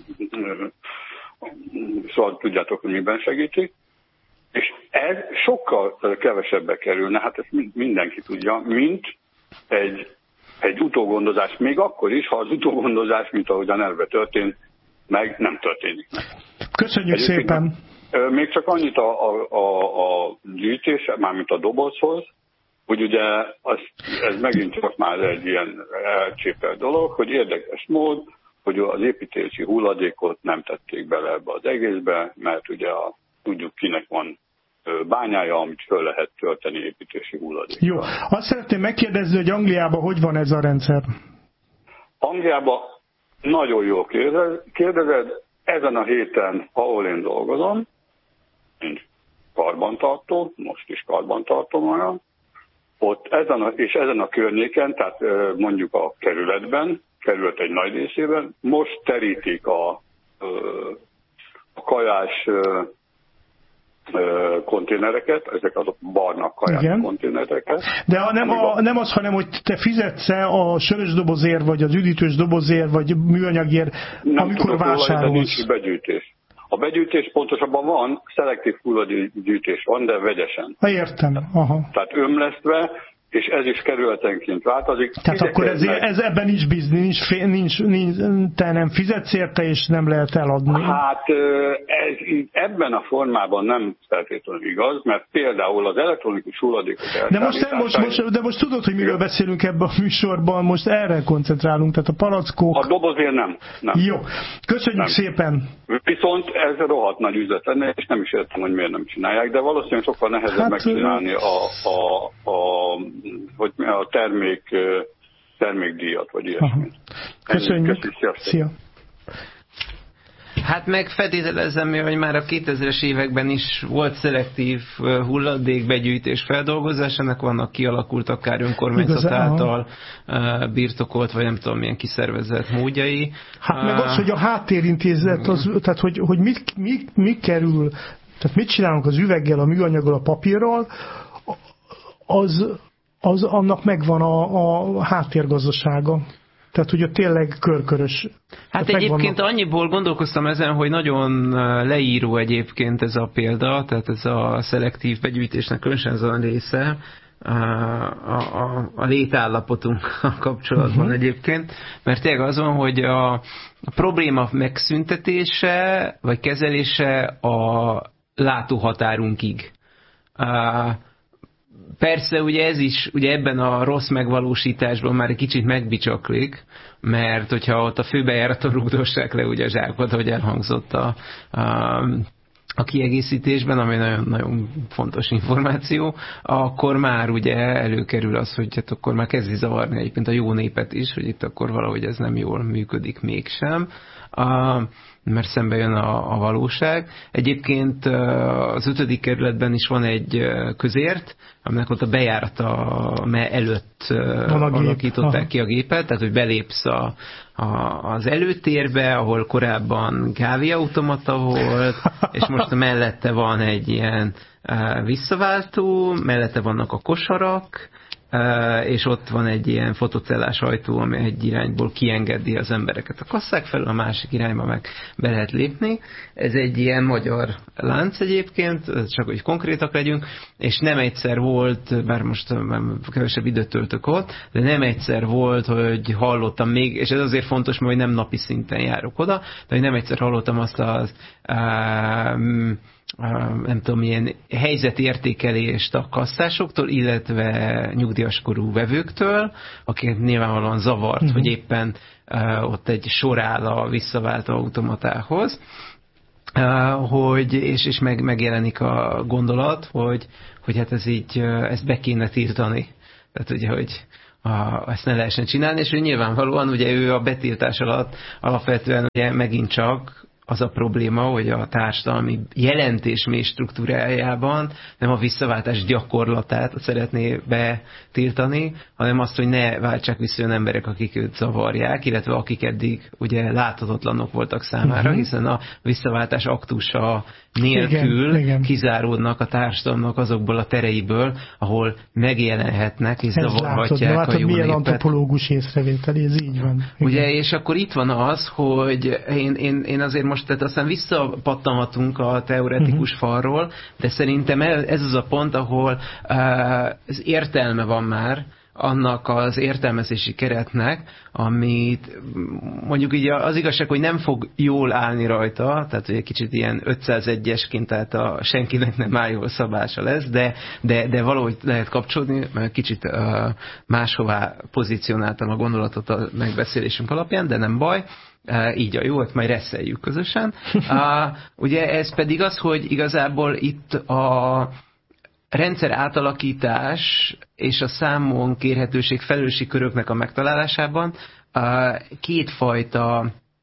szóval tudjátok, hogy miben segítik. És ez sokkal kevesebbe kerülne, hát ezt mindenki tudja, mint egy, egy utógondozás, még akkor is, ha az utógondozás, mint ahogyan elve történt, meg nem történik meg. Köszönjük Egyébként szépen! Még csak annyit a, a, a, a gyűjtés, mármint a dobozhoz, hogy ugye az, ez megint csak már egy ilyen elcsépelt dolog, hogy érdekes mód, hogy az építési hulladékot nem tették bele ebbe az egészbe, mert ugye a, tudjuk, kinek van bányája, amit föl lehet tölteni építési hulladékot. Jó, azt szeretném megkérdezni, hogy Angliában hogy van ez a rendszer? Angliában nagyon jól kérdezed, ezen a héten, ahol én dolgozom, mint karbantartó, most is karbantartom olyan, ott ezen a, és ezen a környéken, tehát mondjuk a kerületben, kerület egy nagy részében, most terítik a, a kajás konténereket, ezek azok barna kajás Igen. konténereket. De nem, a, nem az, hanem, hogy te fizetsz-e a sörös dobozért, vagy az üdítős dobozért, vagy műanyagért, nem amikor vásárolsz. Nincs begyűjtés. A begyűjtés pontosabban van, szelektív hulladékgyűjtés van, de vegyesen. Ha értem. Aha. Tehát ömlesztve, és ez is kerületenként változik. Tehát akkor ez, ez ebben nincs biznisz, nincs, nincs, nincs, te nem fizetsz érte, és nem lehet eladni. Hát ez, ebben a formában nem feltétlenül igaz, mert például az elektronikus hulladékot de most, most, most, de most tudod, hogy miről beszélünk ebben a műsorban, most erre koncentrálunk, tehát a palackok. A dobozért nem. nem. Jó, köszönjük nem. szépen. Viszont ez rohadt nagy üzlet lenne, és nem is értem, hogy miért nem csinálják, de valószínűleg sokkal nehezebb hát, megcsinálni a, a, a hogy a termék, termékdíjat, vagy ilyesmit. Köszönjük. Köszönjük. Szia. Hát meg feltételezem, hogy már a kétezres években is volt szelektív hulladékbegyűjtés feldolgozás, ennek vannak kialakult akár önkormányzat Igazán, által aha. birtokolt, vagy nem tudom milyen kiszervezett módjai. Hát meg az, hogy a háttérintézet, az, tehát hogy, hogy mit, mit, mit kerül, tehát mit csinálunk az üveggel, a műanyaggal, a papírral, az az annak megvan a, a háttérgazdasága. Tehát, hogy ott tényleg körkörös. Hát tehát egyébként megvannak... annyiból gondolkoztam ezen, hogy nagyon leíró egyébként ez a példa, tehát ez a szelektív begyűjtésnek különösen ez a része a, a, a létállapotunkkal kapcsolatban uh-huh. egyébként, mert tényleg az van, hogy a, a probléma megszüntetése, vagy kezelése a látóhatárunkig. A, Persze, ugye ez is, ugye ebben a rossz megvalósításban már egy kicsit megbicsaklik, mert hogyha ott a főbejáraton rugdossák le ugye a zsákot, ahogy elhangzott a, a, a kiegészítésben, ami nagyon, nagyon fontos információ, akkor már ugye előkerül az, hogy hát akkor már kezdi zavarni egyébként a jó népet is, hogy itt akkor valahogy ez nem jól működik mégsem. A, mert szembe jön a, a valóság. Egyébként az ötödik kerületben is van egy közért, aminek ott a bejárata előtt alakították ki a gépet, tehát hogy belépsz a, a, az előtérbe, ahol korábban kávéautomata volt, és most mellette van egy ilyen visszaváltó, mellette vannak a kosarak, és ott van egy ilyen fotocellás ajtó, ami egy irányból kiengedi az embereket a kasszák felől, a másik irányba meg be lehet lépni. Ez egy ilyen magyar lánc egyébként, csak hogy konkrétak legyünk, és nem egyszer volt, bár most kevesebb időt töltök ott, de nem egyszer volt, hogy hallottam még, és ez azért fontos, mert nem napi szinten járok oda, de hogy nem egyszer hallottam azt az um, nem tudom, milyen helyzetértékelést a kasszásoktól, illetve nyugdíjaskorú vevőktől, akik nyilvánvalóan zavart, uh-huh. hogy éppen uh, ott egy sor áll a visszaváltó automatához, uh, hogy, és, és meg, megjelenik a gondolat, hogy, hogy hát ez így, uh, ezt be kéne tiltani. Tehát ugye, hogy a, ezt ne lehessen csinálni, és hogy nyilvánvalóan ugye ő a betiltás alatt alapvetően ugye megint csak az a probléma, hogy a társadalmi jelentés mély struktúrájában nem a visszaváltás gyakorlatát szeretné betiltani, hanem azt, hogy ne váltsák vissza olyan emberek, akik őt zavarják, illetve akik eddig ugye láthatatlanok voltak számára, uh-huh. hiszen a visszaváltás aktusa nélkül igen, igen. kizáródnak a társadalomnak azokból a tereiből, ahol megjelenhetnek és ez zavarhatják látod, a jó milyen népet. antropológus észrevétel, ez így van. Igen. Ugye, és akkor itt van az, hogy én, én, én azért most, tehát aztán visszapattanhatunk a teoretikus uh-huh. falról, de szerintem ez az a pont, ahol uh, az értelme van már, annak az értelmezési keretnek, amit mondjuk így az igazság, hogy nem fog jól állni rajta, tehát hogy egy kicsit ilyen ötszázegyesként, tehát a senkinek nem áll jól szabása lesz, de, de, de valahogy lehet kapcsolódni, mert kicsit uh, máshová pozícionáltam a gondolatot a megbeszélésünk alapján, de nem baj. Uh, így a jó, ott majd reszeljük közösen. Uh, ugye ez pedig az, hogy igazából itt a rendszer átalakítás és a számon kérhetőség felelősségi köröknek a megtalálásában uh, kétfajta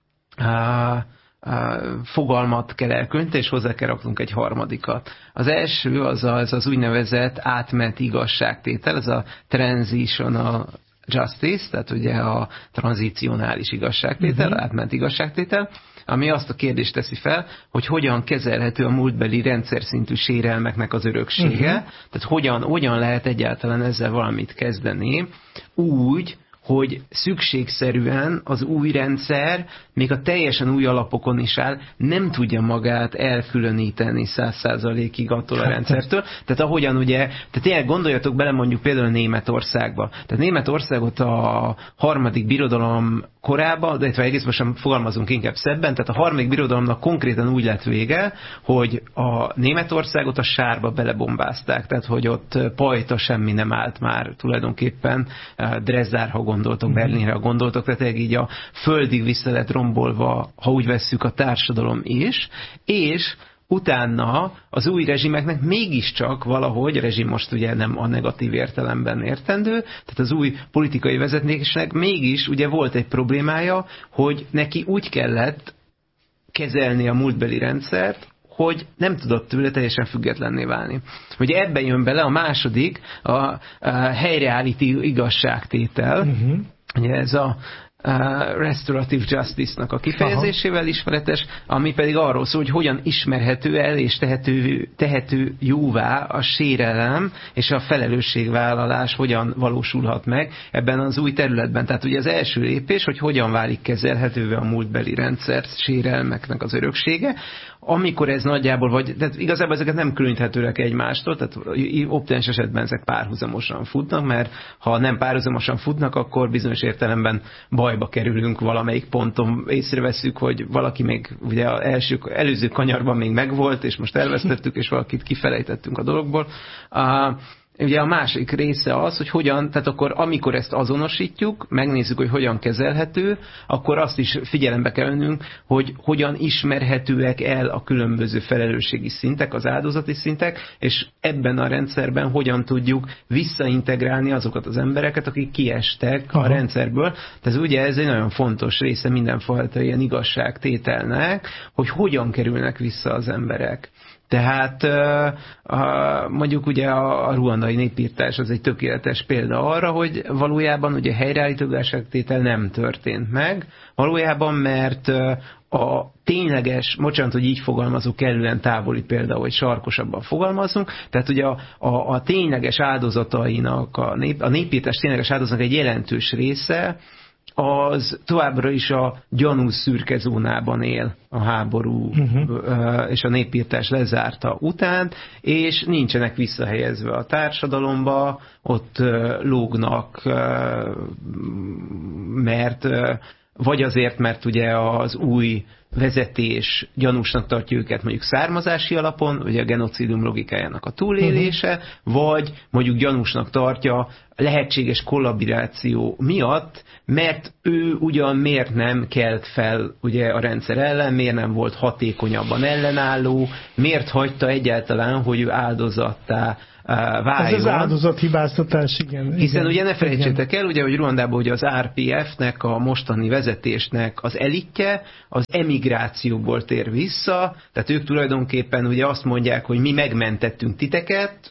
uh, uh, fogalmat kell elkönteni, és hozzá kell raknunk egy harmadikat. Az első az az, az úgynevezett átmeneti igazságtétel, ez a transitional justice, tehát ugye a tranzicionális igazságtétel, uh-huh. átmeneti igazságtétel, ami azt a kérdést teszi fel, hogy hogyan kezelhető a múltbeli rendszer szintű sérelmeknek az öröksége, uh-huh. tehát hogyan, hogyan lehet egyáltalán ezzel valamit kezdeni, úgy, hogy szükségszerűen az új rendszer, még a teljesen új alapokon is áll, nem tudja magát elkülöníteni száz százalékig attól a rendszertől. Tehát ahogyan ugye, tehát tényleg gondoljatok bele mondjuk például Németországba. Tehát Németországot a harmadik birodalom korában, de egész most fogalmazunk inkább szebben, tehát a harmadik birodalomnak konkrétan úgy lett vége, hogy a Németországot a sárba belebombázták, tehát hogy ott pajta semmi nem állt már tulajdonképpen, Dresdárha gondoltok, Berlinre gondoltok, tehát így a földig vissza lett rombolva, ha úgy vesszük, a társadalom is, és utána az új rezsimeknek mégiscsak valahogy, a rezsim most ugye nem a negatív értelemben értendő, tehát az új politikai vezetésnek mégis ugye volt egy problémája, hogy neki úgy kellett kezelni a múltbeli rendszert, hogy nem tudott tőle teljesen függetlenné válni. Ugye ebben jön bele a második, a, a helyreállító igazságtétel, uh-huh. ugye ez a Uh, restorative justice-nak a kifejezésével Aha. ismeretes, ami pedig arról szól, hogy hogyan ismerhető el és tehető, tehető jóvá a sérelem és a felelősségvállalás hogyan valósulhat meg ebben az új területben. Tehát ugye az első lépés, hogy hogyan válik kezelhetővé a múltbeli rendszer sérelmeknek az öröksége, amikor ez nagyjából, vagy tehát igazából ezeket nem különíthetőek egymástól, tehát optimális esetben ezek párhuzamosan futnak, mert ha nem párhuzamosan futnak, akkor bizonyos értelemben bajba kerülünk valamelyik ponton, észreveszünk, hogy valaki még ugye az első, előző kanyarban még megvolt, és most elvesztettük, és valakit kifelejtettünk a dologból. Uh, Ugye a másik része az, hogy hogyan, tehát akkor amikor ezt azonosítjuk, megnézzük, hogy hogyan kezelhető, akkor azt is figyelembe kell vennünk, hogy hogyan ismerhetőek el a különböző felelősségi szintek, az áldozati szintek, és ebben a rendszerben hogyan tudjuk visszaintegrálni azokat az embereket, akik kiestek Aha. a rendszerből. Tehát ugye ez egy nagyon fontos része mindenfajta ilyen igazságtételnek, hogy hogyan kerülnek vissza az emberek. Tehát mondjuk ugye a ruandai népírtás az egy tökéletes példa arra, hogy valójában ugye helyreállító igazságtétel nem történt meg, valójában mert a tényleges, bocsánat, hogy így fogalmazunk, kellően távoli például, hogy sarkosabban fogalmazunk, tehát ugye a, a, a tényleges áldozatainak, a, nép, a népírtás tényleges áldozatnak egy jelentős része, az továbbra is a gyanús szürke zónában él a háború uh-huh. és a népírtás lezárta után, és nincsenek visszahelyezve a társadalomba, ott lógnak, mert vagy azért, mert ugye az új vezetés gyanúsnak tartja őket mondjuk származási alapon, ugye a genocidium logikájának a túlélése, uh-huh. vagy mondjuk gyanúsnak tartja lehetséges kollaboráció miatt, mert ő ugyan miért nem kelt fel ugye a rendszer ellen, miért nem volt hatékonyabban ellenálló, miért hagyta egyáltalán, hogy ő áldozattá váljon. Ez az áldozathibáztatás, igen. Hiszen igen, ugye ne felejtsétek el, ugye, hogy Ruandában ugye az er pé ef-nek, a mostani vezetésnek az elitje az emigrációból tér vissza, tehát ők tulajdonképpen ugye azt mondják, hogy mi megmentettünk titeket,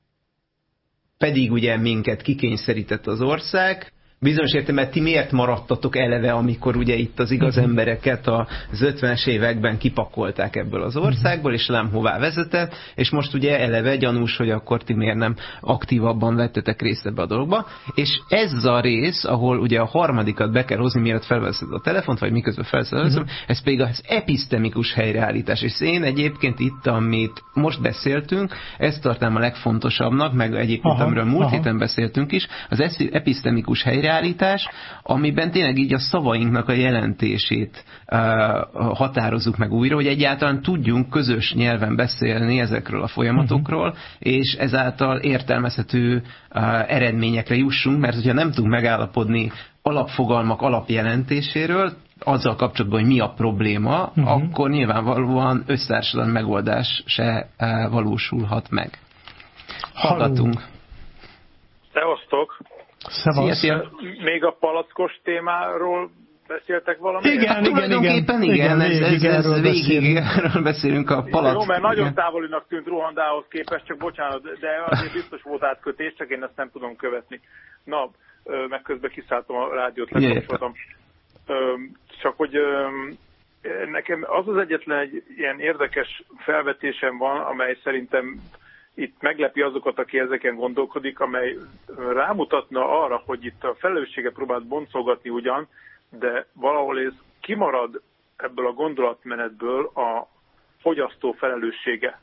pedig ugye minket kikényszerített az ország, bizonyos értelemben ti miért maradtatok eleve, amikor ugye itt az igaz embereket az ötvenes években kipakolták ebből az országból, és nem hová vezetett, és most ugye eleve gyanús, hogy akkor ti miért nem aktívabban vettetek részt ebbe a dologba. És ez a rész, ahol ugye a harmadikat be kell hozni, mielőtt felveszed a telefont, vagy miközben felveszed a telefont, uh-huh. ez pedig az episztemikus helyreállítás. És én egyébként itt, amit most beszéltünk, ezt tartám a legfontosabbnak, meg egyébként, aha, amiről múlt aha. héten beszéltünk is, az episztemikus helyreállítás, Realitás, amiben tényleg így a szavainknak a jelentését uh, határozzuk meg újra, hogy egyáltalán tudjunk közös nyelven beszélni ezekről a folyamatokról, uh-huh. és ezáltal értelmezhető uh, eredményekre jussunk, mert hogyha nem tudunk megállapodni alapfogalmak alapjelentéséről, azzal kapcsolatban, hogy mi a probléma, uh-huh. akkor nyilvánvalóan össztársadalmi megoldás se uh, valósulhat meg. Hallgatunk. Szevasztok! Szevasz. Még a palackos témáról beszéltek valamit? Igen, hát, igen, tulajdonképpen igen, igen, igen, ez, ez, ez végig erről beszélünk a palack. Jó, mert nagyon távolinak tűnt Ruandához képest, csak bocsánat, de azért biztos volt átkötés, csak én ezt nem tudom követni. Na, meg közben kiszálltam a rádiót, lekapcsoltam. Csak hogy nekem az az egyetlen egy ilyen érdekes felvetésem van, amely szerintem itt meglepi azokat, aki ezeken gondolkodik, amely rámutatna arra, hogy itt a felelősséget próbált boncolgatni ugyan, de valahol ez kimarad ebből a gondolatmenetből a fogyasztó felelőssége.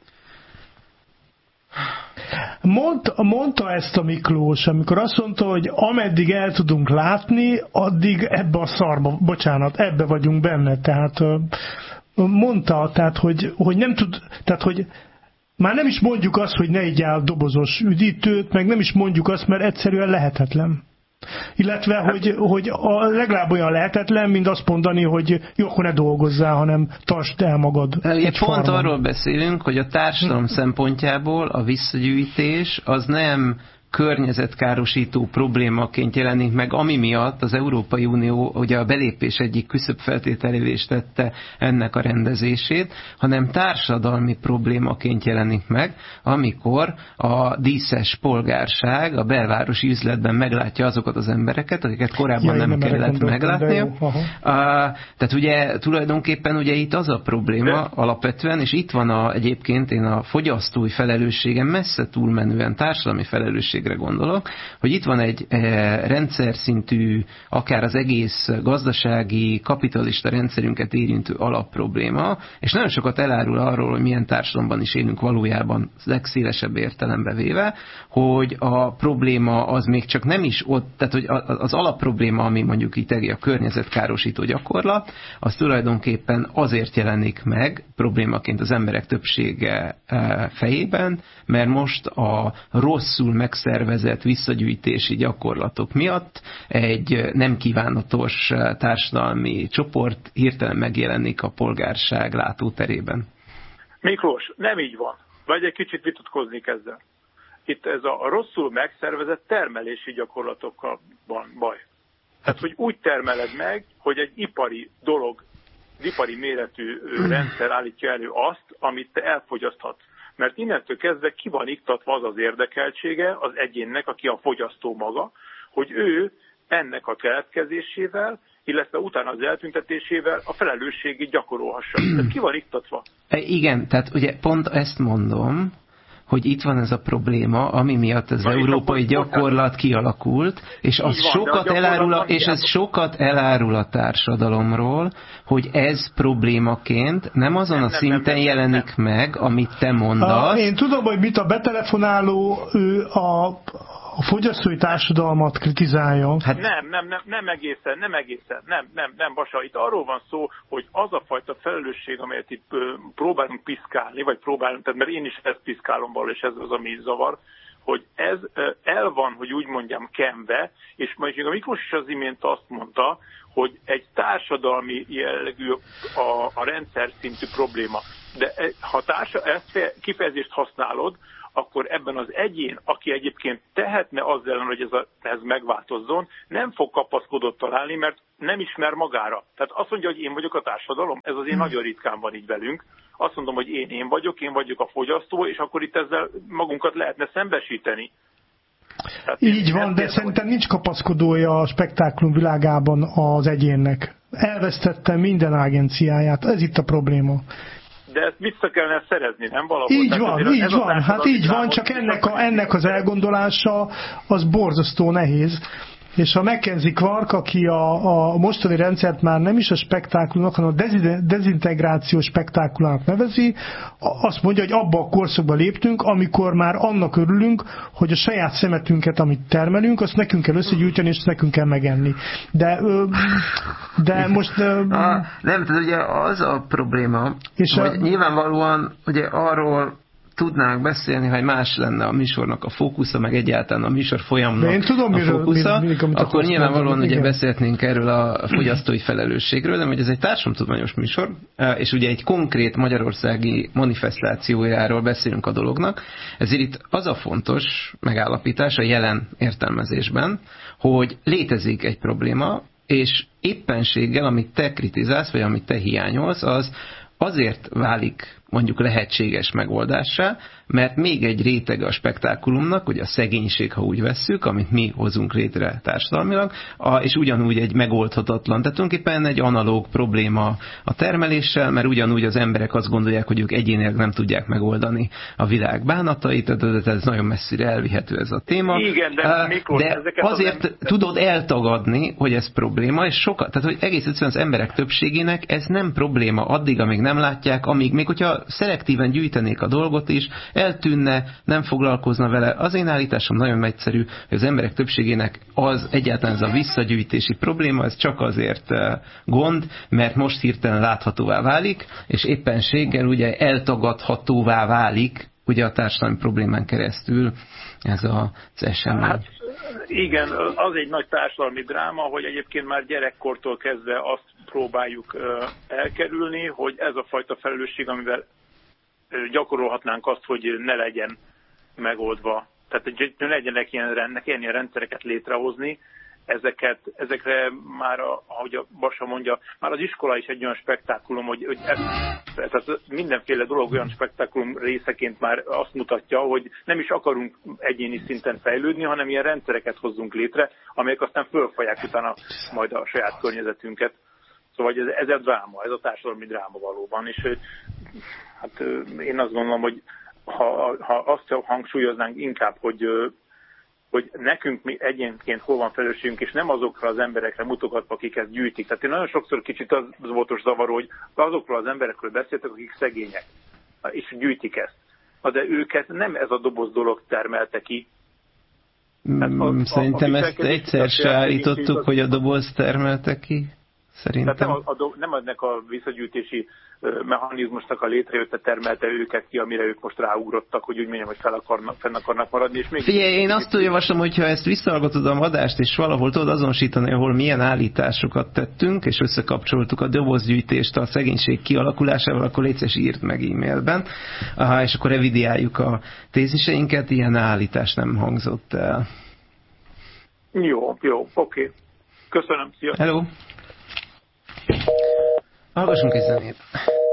Mondta, mondta ezt a Miklós, amikor azt mondta, hogy ameddig el tudunk látni, addig ebbe a szarba, bocsánat, ebbe vagyunk benne. Tehát mondta, tehát, hogy, hogy nem tud, tehát, hogy már nem is mondjuk azt, hogy ne igyál dobozos üdítőt, meg nem is mondjuk azt, mert egyszerűen lehetetlen. Illetve, hogy, hogy a legalább olyan lehetetlen, mint azt mondani, hogy jó, akkor ne dolgozzál, hanem tartsd el magad. Egy pont arról beszélünk, hogy a társadalom szempontjából a visszagyűjtés az nem környezetkárosító problémaként jelenik meg, ami miatt az Európai Unió ugye a belépés egyik küszöbfeltételévé is tette ennek a rendezését, hanem társadalmi problémaként jelenik meg, amikor a díszes polgárság a belvárosi üzletben meglátja azokat az embereket, akiket korábban ja, nem kellett meglátnia. Tehát ugye tulajdonképpen ugye itt az a probléma alapvetően, és itt van a, egyébként én a fogyasztói felelősségem messze túlmenően társadalmi felelősség gondolok, hogy itt van egy e, rendszer szintű, akár az egész gazdasági, kapitalista rendszerünket érintő alapprobléma, és nagyon sokat elárul arról, hogy milyen társadalomban is élünk valójában legszélesebb értelembe véve, hogy a probléma az még csak nem is ott, tehát hogy az alapprobléma, ami mondjuk itt a környezetkárosító gyakorlat, az tulajdonképpen azért jelenik meg problémaként az emberek többsége e, fejében, mert most a rosszul megszervezett szervezett visszagyűjtési gyakorlatok miatt egy nem kívánatos társadalmi csoport hirtelen megjelenik a polgárság látóterében. Miklós, nem így van. Vagy egy kicsit vitatkozni kezdem. Itt ez a rosszul megszervezett termelési gyakorlatokkal van baj. Tehát, hogy úgy termeled meg, hogy egy ipari dolog, ipari méretű rendszer állítja elő azt, amit te elfogyaszthatsz. Mert innentől kezdve ki van iktatva az az érdekeltsége az egyénnek, aki a fogyasztó maga, hogy ő ennek a keletkezésével illetve utána az eltüntetésével a felelősségét gyakorolhassa. Tehát ki van iktatva? Igen, tehát ugye pont ezt mondom, hogy itt van ez a probléma, ami miatt az van európai gyakorlat kialakult, és az van, sokat elárul, a, és ez sokat elárul a társadalomról, hogy ez problémaként nem azon nem, a szinten nem, nem, jelenik nem. meg, amit te mondasz. A, én tudom, hogy mit a betelefonáló ő a a fogyasztói társadalmat kritizálja. Hát nem, nem, nem, nem egészen, nem egészen, nem, nem, nem, Basa, itt arról van szó, hogy az a fajta felelősség, amelyet itt próbálunk piszkálni, vagy próbálunk, tehát mert én is ezt piszkálom való, és ez az, ami zavar, hogy ez el van, hogy úgy mondjam, kenve, és majd a Miklós is az imént azt mondta, hogy egy társadalmi jellegű a, a rendszer szintű probléma. De ha társa, ezt kifejezést használod, akkor ebben az egyén, aki egyébként tehetne az ellen, hogy ez, a, ez megváltozzon, nem fog kapaszkodót találni, mert nem ismer magára. Tehát azt mondja, hogy én vagyok a társadalom, ez azért nagyon ritkán van így velünk. Azt mondom, hogy én én vagyok, én vagyok a fogyasztó, és akkor itt ezzel magunkat lehetne szembesíteni. Tehát így van, de szerintem nincs kapaszkodója a spektáklum világában az egyénnek. Elvesztette minden agenciáját, ez itt a probléma. De ezt vissza kellene szerezni, nem valahol? Így Tehát van, így van, hát így van, csak ennek, a, ennek az elgondolása az borzasztó nehéz. És a McKenzie Clark, aki a, a mostani rendszert már nem is a spektákulumnak, hanem a dezintegrációs spektákulának nevezi, azt mondja, hogy abba a korszakba léptünk, amikor már annak örülünk, hogy a saját szemetünket, amit termelünk, azt nekünk kell összegyűjteni, és nekünk kell megenni. De, de most... A, nem, tehát ugye az a probléma, és hogy a, nyilvánvalóan ugye arról tudnánk beszélni, hogy más lenne a műsornak a fókusza, meg egyáltalán a műsor folyamnak én tudom, a fókusza, miről, miről, akkor nyilvánvalóan ugye beszélhetnénk erről a fogyasztói felelősségről, de hogy ez egy társadalomtudományos műsor, és ugye egy konkrét magyarországi manifestációjáról beszélünk a dolognak, ezért itt az a fontos megállapítás a jelen értelmezésben, hogy létezik egy probléma, és éppenséggel, amit te kritizálsz, vagy amit te hiányolsz, az azért válik mondjuk lehetséges megoldássá, mert még egy rétege a spektákulumnak, hogy a szegénység, ha úgy vesszük, amit mi hozunk létre társadalmilag, és ugyanúgy egy megoldhatatlan, tehát tulajdonképpen egy analóg probléma a termeléssel, mert ugyanúgy az emberek azt gondolják, hogy ők egyénileg nem tudják megoldani a világ bánatait, tehát ez nagyon messzire elvihető ez a téma. Igen, de, mikor, de azért nem... tudod eltagadni, hogy ez probléma, és sokat, tehát hogy egész egyszerűen az emberek többségének ez nem probléma addig, amíg nem látják, amíg még hogyha szelektíven gyűjtenék a dolgot is, eltűnne, nem foglalkozna vele. Az én állításom nagyon egyszerű, hogy az emberek többségének az egyáltalán ez a visszagyűjtési probléma, ez csak azért gond, mert most hirtelen láthatóvá válik, és éppenséggel ugye eltagadhatóvá válik ugye a társadalmi problémán keresztül ez az esemény. Hát, igen, az egy nagy társadalmi dráma, hogy egyébként már gyerekkortól kezdve azt próbáljuk elkerülni, hogy ez a fajta felelősség, amivel gyakorolhatnánk azt, hogy ne legyen megoldva. Tehát, hogy ne legyenek ilyen, ilyen rendszereket létrehozni, ezeket, ezekre már, ahogy a Basa mondja, már az iskola is egy olyan spektákulum, hogy, hogy ez, tehát mindenféle dolog olyan spektákulum részeként már azt mutatja, hogy nem is akarunk egyéni szinten fejlődni, hanem ilyen rendszereket hozzunk létre, amelyek aztán fölfalják utána majd a saját környezetünket. Szóval ez, ez a dráma, ez a társadalmi dráma valóban, és hát én azt gondolom, hogy ha, ha azt hangsúlyoznánk inkább, hogy, hogy nekünk mi egyénként hol van felelősségünk, és nem azokra az emberekre mutogatva, akik ezt gyűjtik. Tehát én nagyon sokszor kicsit az volt zavaró, hogy azokról az emberekről beszéltek, akik szegények, és gyűjtik ezt. De őket nem ez a doboz dolog termelte ki. Hát a, Szerintem a, a ezt egyszer se állítottuk, az... hogy a doboz termelte ki. Szerintem. Tehát nem, a, a, nem ennek a visszagyűjtési mechanizmusnak a létrejötte termelte őket ki, amire ők most ráugrottak, hogy úgy mondjam, hogy fel akarnak, fenn akarnak maradni. És még Figyelj, én azt javaslom, hogyha ezt visszahallgatod a adást, és valahol tudod azonosítani, ahol milyen állításokat tettünk, és összekapcsoltuk a dobozgyűjtést a szegénység kialakulásával, akkor légy szíves, írd meg e-mailben, aha, és akkor revidiáljuk a téziseinket, ilyen állítás nem hangzott el. Jó, jó, oké. Köszönöm, szia. Hello. Hallgassunk egy zenét.